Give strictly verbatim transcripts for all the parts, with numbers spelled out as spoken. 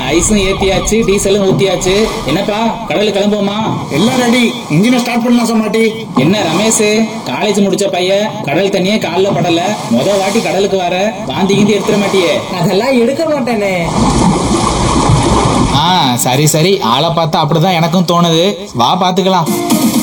ஐஸும் ஏத்தியாச்சு, டீசலும் ஊத்தியாச்சு. என்னப்பா கடலுக்கு கிளம்புவோமா? எல்லாம் ரெடி. இன்ஜினை ஸ்டார்ட் பண்ணலாம் சமாட்டி. என்ன ரமேஷ், காலேஜ் முடிச்ச பையன், கடல் தண்ணியே கால்ல படல, முத வாட்டி கடலுக்கு வர, வாந்தி கிந்தி எடுத்துட மாட்டியே? அதெல்லாம் எடுக்க மாட்டேனே. ஆ சரி சரி, ஆளை பார்த்தா அப்படிதான் எனக்கும் தோணுது. வா பாத்துக்கலாம்.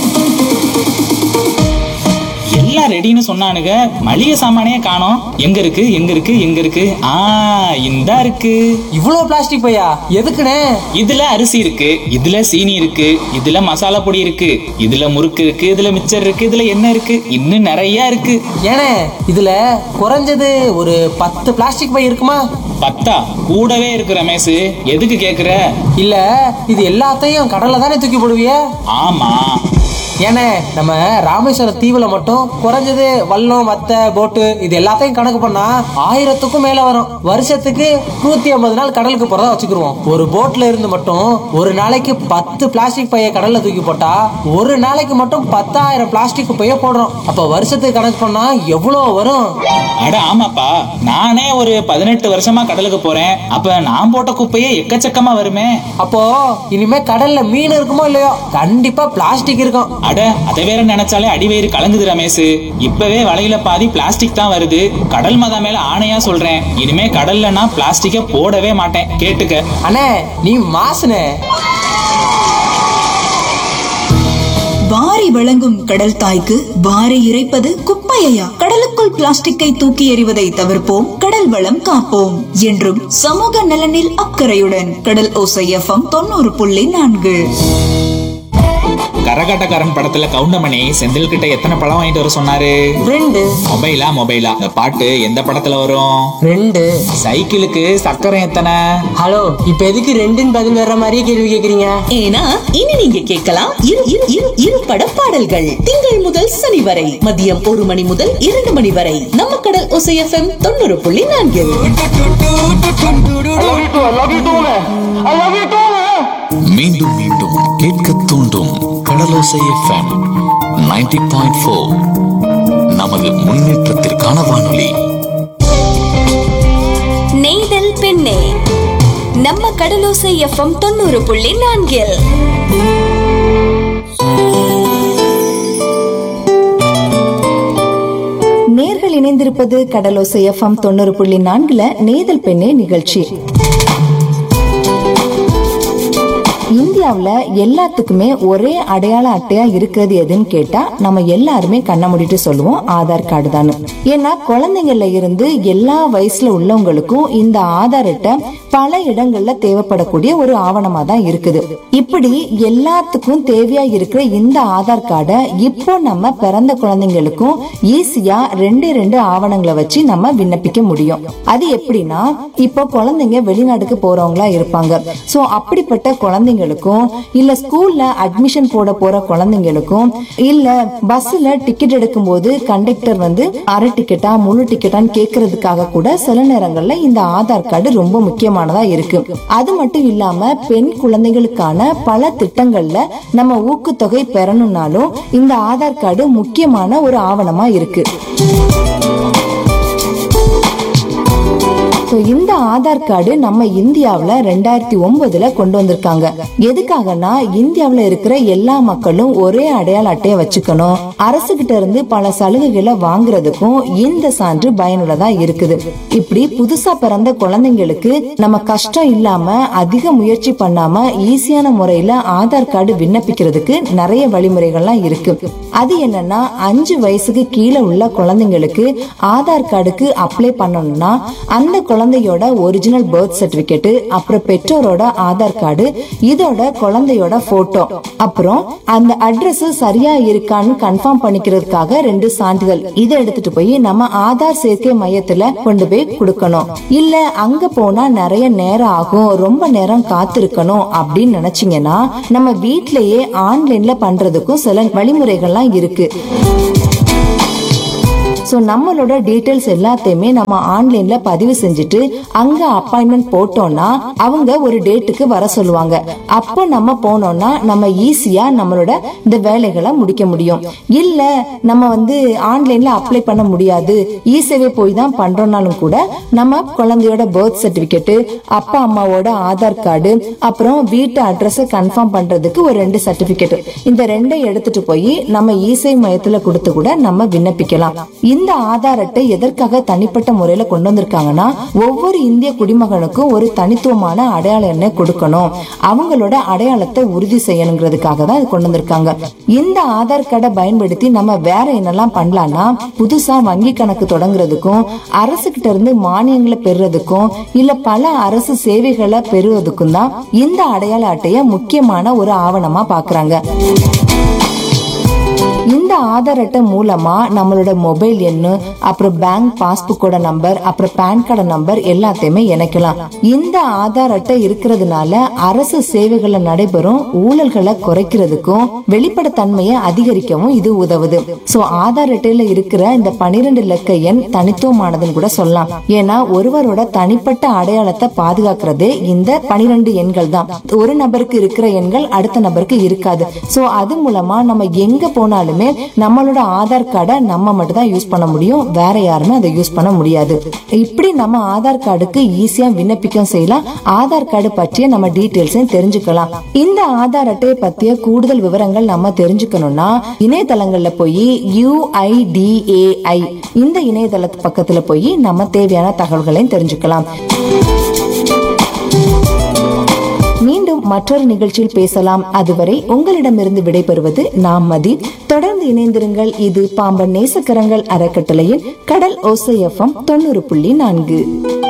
எல்லாம் ரெடின்னு சொன்னானுங்க, மளிகை சாமானே காணோம். எங்க இருக்கு எங்க இருக்கு எங்க இருக்கு? ஆ இந்தா இருக்கு. இவ்வளவு பிளாஸ்டிக் பையா எதுக்குனே? இதுல அரிசி இருக்கு, இதுல சீனி இருக்கு, இதுல மசாலா பொடி இருக்கு, இதுல முறுக்கு இருக்கு, இதுல மிச்சர் இருக்கு, இதுல என்ன இருக்கு, இன்னும் நிறைய இருக்கு. ஏனே இதுல குறைஞ்சது ஒரு பத்து பிளாஸ்டிக் பை இருக்குமா? பத்தா? கூடவே இருக்கு ரமேஷ். எதுக்கு கேக்குற? இல்ல இது எல்லாத்தையும் கடல்ல தானே தூக்கி போடுவிய? ஆமா. ஏனே நம்ம ராமேஸ்வரம் தீவுல மட்டும் குறைஞ்சது வல்லம் வத்தை போட்டு இது எல்லாத்தையும் கணக்கு பண்ணா ஆயிரத்துக்கும் மேல வரும். வருஷத்துக்கு நூத்தி ஐம்பது நாள் கடலுக்கு போறதா வச்சுக்கிருவோம். ஒரு போட்ல இருந்து மட்டும் ஒரு நாளைக்கு பத்து பிளாஸ்டிக் பைய கடல்ல தூக்கி போட்டா ஒரு நாளைக்கு மட்டும் பத்தாயிரம் பிளாஸ்டிக் பைய போடுறோம். அப்ப வருஷத்துக்கு கணக்கு பண்ணா எவ்வளவு வரும்? அட ஆமாப்பா, நானே ஒரு பதினெட்டு வருஷமா கடலுக்கு போறேன். அப்ப நான் போட்ட குப்பையே எக்கச்சக்கமா வருமே. அப்போ இனிமே கடல்ல மீன் இருக்குமோ இல்லையோ, கண்டிப்பா பிளாஸ்டிக் இருக்கும். அட அதை வேற நினைச்சாலே அடிவயிறு கலங்குது ரமேஷ். இப்பவே வலையில பாதி பிளாஸ்டிக் தான் வருது. கடல் மதா மேல ஆணையா சொல்றேன், இனிமே கடல்ல நான் பிளாஸ்டிக்க போடவே மாட்டேன். கேட்டுக்க. அண்ணே நீ மாசுனே. வாரி வழங்கும் கடல் தாய்க்கு வாரி இறைப்பது குப்பையா? கடலுக்குள் பிளாஸ்டிக்கை தூக்கி எறிவதை தவிர்ப்போம், கடல் வளம் காப்போம். என்றும் சமூக நலனில் அக்கறையுடன் கடல் ஓசை எஃப்எம் தொண்ணூறு புள்ளி நான்கு. கரகாட்டக்காரன் படத்துல கவுண்டமணி செந்தில் கிட்ட எத்தனை பழம் வாங்கிட்டு வர சொன்னாரு? ரெண்டு. மொபைலா மொபைலா இந்த பாட்டு எந்த படத்துல வரும்? ரெண்டு. சைக்கிளுக்கு சக்கரம் எத்தனை? ஹலோ, இப்ப எதுக்கு ரெண்டுன்னு பதில் வர்ற மாதிரியே கேள்வி கேக்குறீங்க? ஏன்னா இனி நீங்க கேட்கலாம் இரு இரு இரு இரு பட பாடல்கள். திங்கள் முதல் சனி வரை மதியம் ஒரு மணி முதல் இரண்டு மணி வரை நம்ம கடல் ஓசை எஃப்எம் தொண்ணூறு புள்ளி நான்கில். மீண்டும் மீண்டும் கேட்க தூண்டும் கடலோசை எஃப்எம் நைன்டி பாயிண்ட் ஃபோர். நமது முன்னேற்றத்திற்கான வானொலி. நெய்தல் பெண்ணே நம்ம கடலோசை எஃப்எம் தொண்ணூறு புள்ளி நான்கில். நேர்கள் இணைந்திருப்பது கடலோசை எஃப்எம் தொண்ணூறு புள்ளி நான்குல நெய்தல் பெண்ணே நிகழ்ச்சி. இந்தியாவுல எல்லாத்துக்குமே ஒரே அடையாள அட்டையா இருக்கிறது எதுன்னு கேட்டா நம்ம எல்லாருமே கண்ண மூடிட்டு சொல்லுவோம் ஆதார் கார்டு தான். ஏன்னா குழந்தைங்கள்ல இருந்து எல்லா வயசுல உள்ளவங்களுக்கும் இந்த ஆதார் அட்டை பல இடங்கள்ல தேவைப்படக்கூடிய ஒரு ஆவணமா தான் இருக்குது. இப்படி எல்லாத்துக்கும் தேவையா இருக்கிற இந்த ஆதார் கார்டை இப்போ நம்ம பிறந்த குழந்தைங்களுக்கும் ஈஸியா ரெண்டு ரெண்டு ஆவணங்களை வச்சு நம்ம விண்ணப்பிக்க முடியும். அது எப்படின்னா, இப்போ குழந்தைங்க வெளிநாட்டுக்கு போறவங்களா இருப்பாங்க. சோ அப்படிப்பட்ட குழந்தைங்களுக்கும் இல்ல ஸ்கூல்ல அட்மிஷன் போட போற குழந்தைங்களுக்கும் இல்ல பஸ்ல டிக்கெட் எடுக்கும் போது கண்டக்டர் வந்து அரை டிக்கெட்டா முழு டிக்கெட்டான்னு கேக்குறதுக்காக கூட சில நேரங்கள்ல இந்த ஆதார் கார்டு ரொம்ப முக்கியமானதா இருக்கு. அது மட்டும் இல்லாம பெண் குழந்தைகளுக்கான பல திட்டங்கள்ல நம்ம ஊக்குத்தொகை பெறணும்னாலும் இந்த ஆதார் கார்டு முக்கியமான ஒரு ஆவணமா இருக்கு. இந்த ஆதார் கார்டு நம்ம இந்தியாவுல ரெண்டாயிரத்தி ஒன்பதுல கொண்டு வந்திருக்காங்க. எதுக்காகனா இந்தியாவுல இருக்கிற எல்லா மக்களும் ஒரே அடையாள அட்டையை வச்சுக்கணும், அரசு கிட்ட இருந்து பல சலுகைகளை வாங்குறதுக்கும் இந்த சான்று பயனுள்ளதா இருக்குது. இப்படி புதுசா பிறந்த குழந்தைங்களுக்கு நம்ம கஷ்டம் இல்லாம அதிக முயற்சி பண்ணாம ஈஸியான முறையில ஆதார் கார்டு விண்ணப்பிக்கிறதுக்கு நிறைய வழிமுறைகள்லாம் இருக்கு. அது என்னன்னா, அஞ்சு வயசுக்கு கீழே உள்ள குழந்தைங்களுக்கு ஆதார் கார்டுக்கு அப்ளை பண்ணணும்னா அந்த குழந்தையோட ஒரிஜினல் பர்த் சர்டிபிகேட், அப்புறம் பெற்றோரோட ஆதார் கார்டு, இதோட குழந்தையோட போட்டோ, அப்புறம் அந்த அட்ரஸ் சரியா இருக்கான்னு கன்ஃபார்ம் பண்ணிக்கிறதுக்காக ரெண்டு சான்றிதழ், இதை எடுத்துட்டு போய் நம்ம ஆதார் சேர்க்கை மையத்துல கொண்டு போய் கொடுக்கணும். இல்ல அங்க போனா நிறைய நேரம் ஆகும், ரொம்ப நேரம் காத்திருக்கணும் அப்படின்னு நினைச்சீங்கன்னா நம்ம வீட்லயே ஆன்லைன்ல பண்றதுக்கும் சில வழிமுறைகள்லாம் இருக்கு. சோ நம்மளோட டீடைல்ஸ் எல்லாத்தையுமே நம்ம ஆன்லைன்ல பதிவு செஞ்சுட்டு அங்க அப்பாயின்மெண்ட் போட்டோம்னா அவங்க ஒரு டேட்டுக்கு வர சொல்லுவாங்க. அப்போ நம்ம போனோம்னா நம்ம ஈஸியா நம்மளோட இந்த வேலைகளை முடிக்க முடியும். இல்ல நம்ம வந்து ஆன்லைன்ல அப்ளை பண்ண முடியாது, ஈஸியாவே போய் தான் பண்றோம்னாலும் கூட நம்ம குழந்தையோட பர்த் சர்டிபிகேட், அப்பா அம்மாவோட ஆதார் கார்டு, அப்புறம் வீட்டு அட்ரஸ் கன்ஃபார்ம் பண்றதுக்கு ஒரு ரெண்டு சர்டிபிகேட், இந்த ரெண்டை எடுத்துட்டு போய் நம்ம இசை மையத்துல கொடுத்து கூட நம்ம விண்ணப்பிக்கலாம். இந்த ஆதார் அட்டை எதற்காக தனிப்பட்ட முறையில கொண்டு வந்திருக்காங்கன்னா, ஒவ்வொரு இந்திய குடிமகனுக்கும் ஒரு தனித்துவமான அடையாள எண்ணை கொடுக்கணும், அவங்களோட அடையாளத்தை உறுதி செய்யணுங்கிறதுக்காக தான் இது கொண்டு வந்திருக்காங்க. இந்த ஆதார் கார்டை பயன்படுத்தி நம்ம வேற என்னெல்லாம் பண்ணலாம்னா, புதுசா வங்கி கணக்கு தொடங்குறதுக்கும், அரசு கிட்ட இருந்து மானியங்களை பெறுறதுக்கும், இல்ல பல அரசு சேவைகளை பெறுவதற்கும் தான் இந்த அடையாள அட்டைய முக்கியமான ஒரு ஆவணமா பாக்குறாங்க. இந்த ஆதார் அட்டை மூலமா நம்மளோட மொபைல் எண்ணு, அப்புறம் பேங்க் பாஸ்புக்கோட நம்பர், அப்புறம் பேன் கார்டு நம்பர் எல்லாத்தையுமே இணைக்கலாம். இந்த ஆதார் அட்டை இருக்கிறதுனால அரசு சேவைகளை நடைபெறும் ஊழல்களை குறைக்கிறதுக்கும் வெளிப்படைத்தன்மையை அதிகரிக்கவும் இது உதவுது. சோ ஆதார் அட்டையில இருக்கிற இந்த பனிரெண்டு இலக்க எண் தனித்துவமானதுன்னு கூட சொல்லலாம். ஏன்னா ஒருவரோட தனிப்பட்ட அடையாளத்தை பாதுகாக்கிறதே இந்த பனிரெண்டு எண்கள் தான். ஒரு நபருக்கு இருக்கிற எண்கள் அடுத்த நபருக்கு இருக்காது. சோ அது மூலமா நம்ம எங்க போனாலும் நம்மளோட ஆதார் கார்டை நம்ம மட்டும் தான் யூஸ் பண்ண முடியும், வேற யாருமே அதை யூஸ் பண்ண முடியாது. இப்படி நம்ம ஆதார் கார்டுக்கு ஈஸியா விண்ணப்பிக்கம் செய்யலாம். ஆதார் கார்டு பற்றிய நம்ம டீடைல்ஸையும் தெரிஞ்சுக்கலாம். இந்த ஆதார் அட்டையை பற்றிய கூடுதல் விவரங்கள் நம்ம தெரிஞ்சுக்கணும்னா இணையதளங்கள்ல போய் யூ ஐ டி ஏ ஐ இந்த இணையதள பக்கத்துல போய் நம்ம தேவையான தகவல்களையும் தெரிஞ்சுக்கலாம். மீண்டும் மற்றொரு நிகழ்ச்சியில் பேசலாம். அதுவரை உங்களிடமிருந்து விடைபெறுவது நாம் மதி. தொடர்ந்து இணைந்திருங்கள். இது பாம்பன் நேசக்கரங்கள் அறக்கட்டளையின் கடல் ஓசை எஃப்எம் தொண்ணூறு புள்ளி நான்கு.